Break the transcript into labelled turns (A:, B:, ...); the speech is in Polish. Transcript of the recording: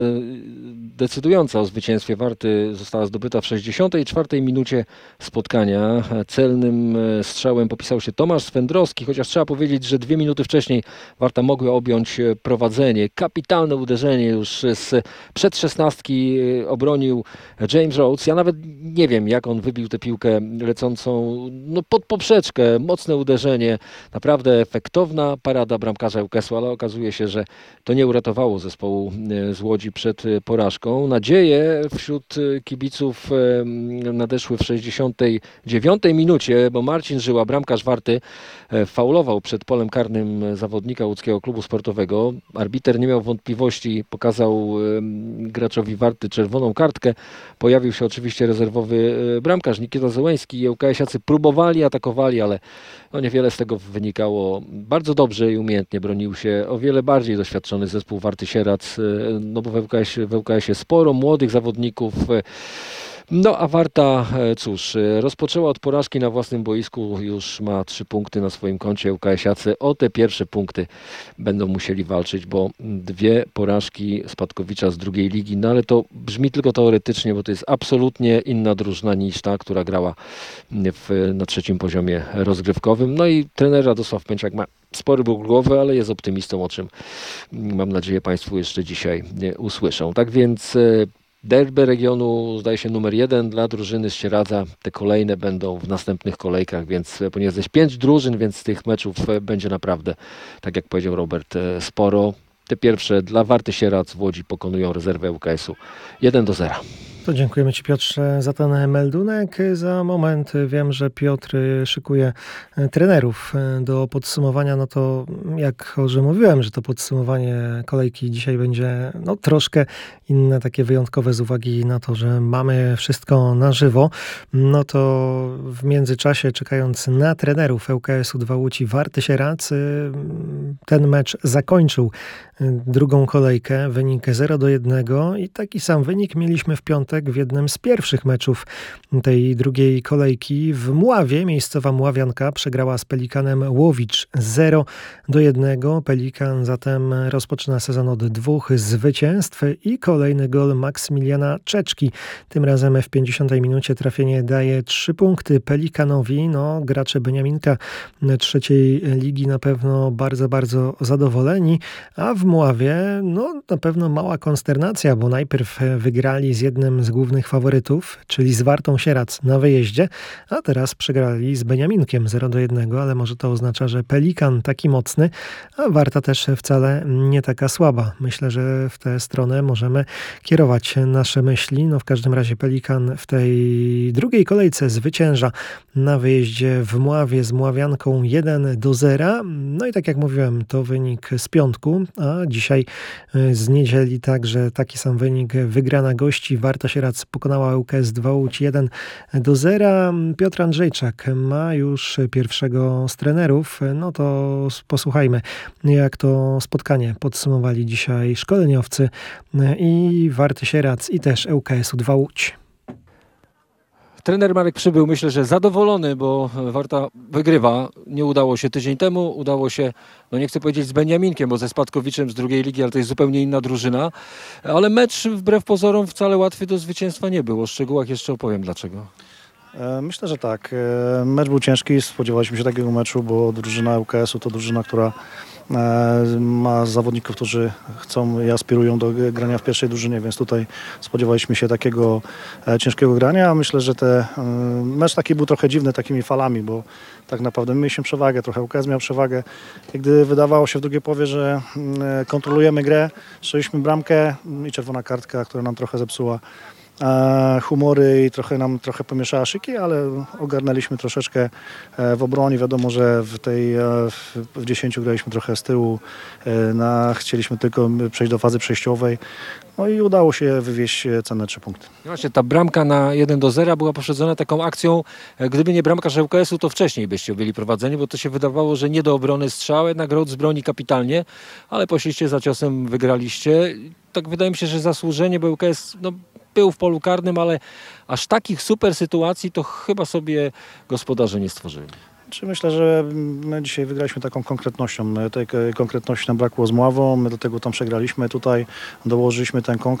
A: decydująca o zwycięstwie Warty została zdobyta w 64. minucie spotkania. Celnym strzałem popisał się Tomasz Swędrowski, chociaż trzeba powiedzieć, że 2 minuty wcześniej Warta mogła objąć prowadzenie. Kapitalne uderzenie już z przed 16 obronił James Rhodes. Ja nawet nie wiem, jak on wybił tę piłkę lecącą pod poprzeczkę. Mocne uderzenie, naprawdę efektowna parada bramkarza ŁKS-u, ale okazuje się, że to nie uratowało zespołu z Łodzi przed porażką. Nadzieje wśród kibiców nadeszły w 69. minucie, bo Marcin Żyła, bramkarz Warty, faulował przed polem karnym zawodnika łódzkiego klubu sportowego. Arbiter nie miał wątpliwości, pokazał graczowi Warty czerwoną kartkę. Pojawił się oczywiście rezerwowy bramkarz Nikita Zełeński i ŁKS-iacy próbowali, atakowali, ale niewiele z tego wynikało. Bardzo dobrze i umiejętnie bronił się o wiele bardziej doświadczony zespół Warty Sierac, bo w ŁKS-ie sporo młodych zawodników. A Warta, cóż, rozpoczęła od porażki na własnym boisku, już ma 3 punkty na swoim koncie. ŁKS-iacy o te pierwsze punkty będą musieli walczyć, bo 2 porażki Spadkowicza z drugiej ligi, ale to brzmi tylko teoretycznie, bo to jest absolutnie inna drużyna niż ta, która grała na 3. poziomie rozgrywkowym. I trener Radosław Pęczak ma spory ból głowy, ale jest optymistą, o czym mam nadzieję Państwo jeszcze dzisiaj usłyszą. Tak więc derby regionu zdaje się numer 1 dla drużyny z Sieradza. Te kolejne będą w następnych kolejkach, więc ponieważ jest 5 drużyn, więc tych meczów będzie naprawdę, tak jak powiedział Robert, sporo. Te pierwsze dla Warty Sieradz w Łodzi pokonują rezerwę ŁKS-u 1-0.
B: To dziękujemy Ci, Piotrze, za ten meldunek. Za moment wiem, że Piotr szykuje trenerów do podsumowania. To jak już mówiłem, że to podsumowanie kolejki dzisiaj będzie troszkę inne, takie wyjątkowe z uwagi na to, że mamy wszystko na żywo. To w międzyczasie, czekając na trenerów ŁKS-u 2 Łódź Warty Sieradz, ten mecz zakończył drugą kolejkę. Wynik 0-1 i taki sam wynik mieliśmy w piątek w jednym z pierwszych meczów tej drugiej kolejki. W Mławie miejscowa Mławianka przegrała z Pelikanem Łowicz 0-1. Pelikan zatem rozpoczyna sezon od 2 zwycięstw i kolejny gol Maksymiliana Czeczki. Tym razem w 50 minucie trafienie daje 3 punkty Pelikanowi. Gracze Beniaminka trzeciej ligi na pewno bardzo, bardzo zadowoleni, a w Mławie na pewno mała konsternacja, bo najpierw wygrali z jednym z głównych faworytów, czyli z Wartą Sieradz na wyjeździe, a teraz przegrali z Beniaminkiem 0-1, ale może to oznacza, że Pelikan taki mocny, a Warta też wcale nie taka słaba. Myślę, że w tę stronę możemy kierować nasze myśli. W każdym razie Pelikan w tej drugiej kolejce zwycięża na wyjeździe w Mławie z Mławianką 1-0. I tak jak mówiłem, to wynik z piątku, a dzisiaj z niedzieli także taki sam wynik, wygrana gości. Warta Sieradz pokonała ŁKS 2 Łódź 1-0. Piotr Andrzejczak ma już pierwszego z trenerów. To posłuchajmy, jak to spotkanie podsumowali dzisiaj szkoleniowcy i Warty Sieradz i też ŁKS-u 2 Łódź.
A: Trener Marek Przybył, myślę, że zadowolony, bo Warta wygrywa. Nie udało się tydzień temu, udało się, nie chcę powiedzieć z Beniaminkiem, bo ze Spadkowiczem z drugiej ligi, ale to jest zupełnie inna drużyna. Ale mecz wbrew pozorom wcale łatwy do zwycięstwa nie był. O szczegółach jeszcze opowiem dlaczego.
C: Myślę, że tak. Mecz był ciężki, spodziewaliśmy się takiego meczu, bo drużyna ŁKS-u to drużyna, która ma zawodników, którzy chcą i aspirują do grania w pierwszej drużynie, więc tutaj spodziewaliśmy się takiego ciężkiego grania. Myślę, że mecz taki był trochę dziwny takimi falami, bo tak naprawdę my mieliśmy przewagę, trochę ŁKS miał przewagę. I gdy wydawało się w drugiej połowie, że kontrolujemy grę, strzeliśmy bramkę i czerwona kartka, która nam trochę zepsuła humory i trochę pomieszała szyki, ale ogarnęliśmy troszeczkę w obronie. Wiadomo, że w 10 graliśmy trochę z tyłu. Chcieliśmy tylko przejść do fazy przejściowej. I udało się wywieźć cenne 3 punkty.
A: Właśnie ta bramka na 1-0 była poprzedzona taką akcją, gdyby nie bramkarz ŁKS-u, to wcześniej byście byli prowadzeni, bo to się wydawało, że nie do obrony strzał, jednak Rhodes broni kapitalnie, ale poszliście za ciosem, wygraliście. Tak wydaje mi się, że zasłużenie, bo ŁKS był w polu karnym, ale aż takich super sytuacji to chyba sobie gospodarze nie stworzyli.
C: Czy myślę, że my dzisiaj wygraliśmy taką konkretnością. Tej konkretności nam brakło z Mławą, my do tego tam przegraliśmy. Tutaj dołożyliśmy ten konkret.